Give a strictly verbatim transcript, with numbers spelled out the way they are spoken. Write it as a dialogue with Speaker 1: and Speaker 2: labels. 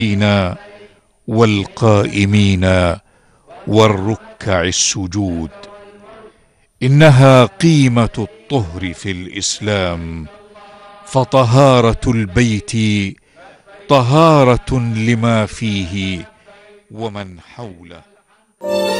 Speaker 1: والقائمين والركع السجود. إنها قيمة الطهر في الإسلام، فطهارة البيت طهارة لما فيه ومن حوله.